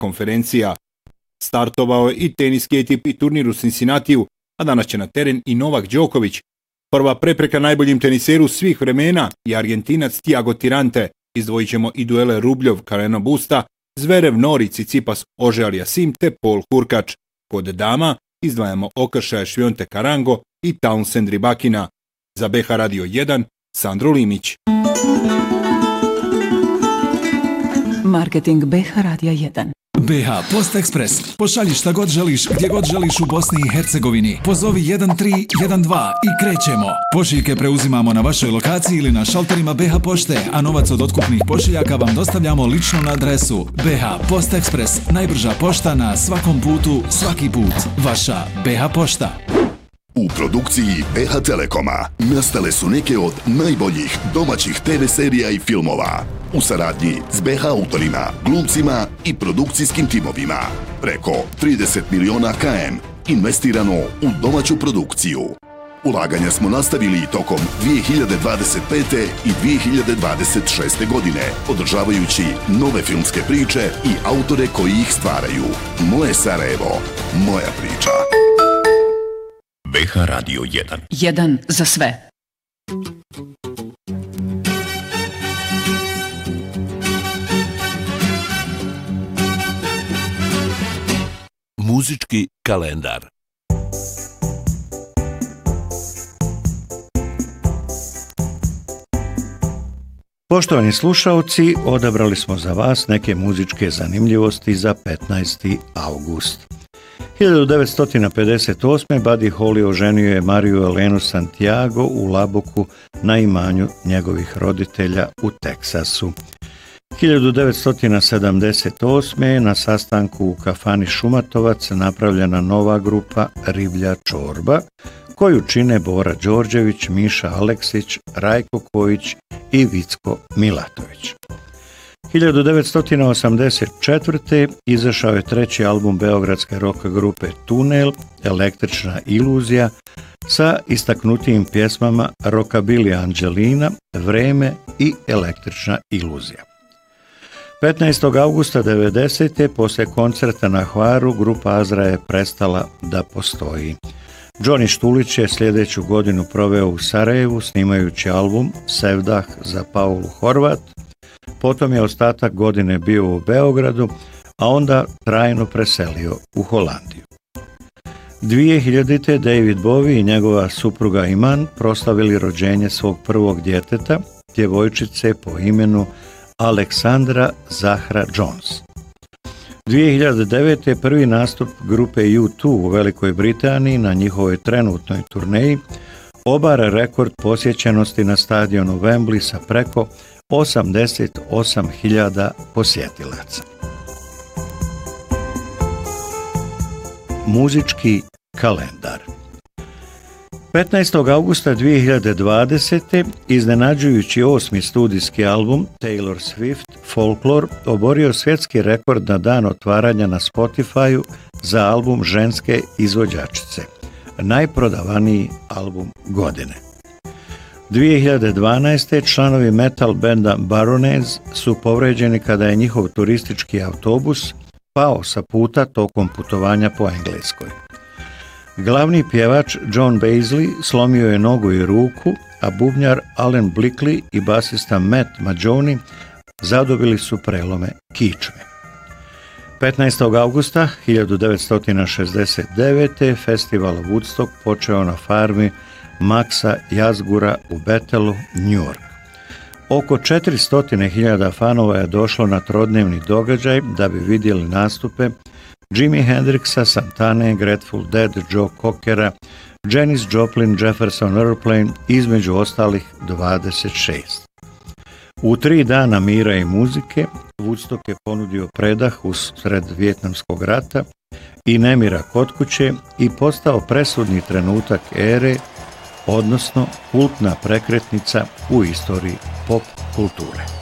konferencija. Startovao je i teniski ATP turnir u Cincinnatiju, a danas će na teren i Novak Đoković. Prva prepreka najboljim teniseru svih vremena je Argentinac Thiago Tirante. Izdvojit ćemo i duele Rubljov, Carreno Busta, Zverev, Norrie, Tsitsipas, Auger Aliassime te Paul Hurkacz. Kod dama izdvajamo okršaja Švionte Karango i Townsend Rybakina. Za BH Radio 1, Sandro Limić. Marketing BH Radija 1. BH Post Express. Pošalji šta god želiš, gdje god želiš u Bosni i Hercegovini. Pozovi 1312 i krećemo. Pošiljke preuzimamo na vašoj lokaciji ili na šalterima BH Pošte, a novac od otkupnih pošiljaka vam dostavljamo lično na adresu. BH Post Express. Najbrža pošta na svakom putu, svaki put. Vaša BH Pošta. U produkciji BH Telekoma nastale su neke od najboljih domaćih TV serija i filmova u saradnji s BH autorima, glumcima i produkcijskim timovima. Preko 30 miliona KM investirano u domaću produkciju. Ulaganja smo nastavili tokom 2025. i 2026. godine, održavajući nove filmske priče i autore koji ih stvaraju. Moje Sarajevo, moja priča. BH Radio 1. 1 za sve. Muzički kalendar. Poštovani slušaoci, odabrali smo za vas neke muzičke zanimljivosti za 15. august. 1958. Buddy Holly oženio je Mariju Elenu Santiago u Laboku na imanju njegovih roditelja u Teksasu. 1978. na sastanku u kafani Šumatovac napravljena nova grupa Riblja čorba, koju čine Bora Đorđević, Miša Aleksić, Rajko Kojić i Vicko Milatović. 1984. izašao je treći album beogradske rock grupe Tunel, Električna iluzija, sa istaknutijim pjesmama Rockabilly Angelina, Vreme i Električna iluzija. 15. augusta 90. poslije koncerta na Hvaru grupa Azra je prestala da postoji. Johnny Štulić je sljedeću godinu proveo u Sarajevu snimajući album Sevdah za Paulu Horvat, potom je ostatak godine bio u Beogradu, a onda trajno preselio u Holandiju. 2000. David Bowie i njegova supruga Iman proslavili rođenje svog prvog djeteta, djevojčice po imenu Aleksandra Zahra Jones. 2009. prvi nastup grupe U2 u Velikoj Britaniji na njihovoj trenutnoj turneji obara rekord posjećenosti na stadionu Wembley sa preko 88.000 posjetilaca. Muzički kalendar. 15. augusta 2020. iznenađujući 8. studijski album Taylor Swift Folklore oborio svjetski rekord na dan otvaranja na Spotify-u za album ženske izvođačice, najprodavaniji album godine. 2012. članovi metal benda Baroness su povređeni kada je njihov turistički autobus pao sa puta tokom putovanja po Engleskoj. Glavni pjevač John Baisley slomio je nogu i ruku, a bubnjar Alan Blakely i basista Matt Maggioni zadobili su prelome kičme. 15. augusta 1969. festival Woodstock počeo na farmi Maxa Yazgura u Bethelu, New York. Oko 400.000 fanova je došlo na trodnevni događaj da bi vidjeli nastupe Jimi Hendrixa, Santane, Grateful Dead, Joe Cockera, Janis Joplin, Jefferson Airplane, između ostalih 26. U 3 dana mira i muzike Woodstock je ponudio predah usred Vijetnamskog rata i nemira kod kuće i postao presudni trenutak ere, odnosno kultna prekretnica u istoriji pop kulture.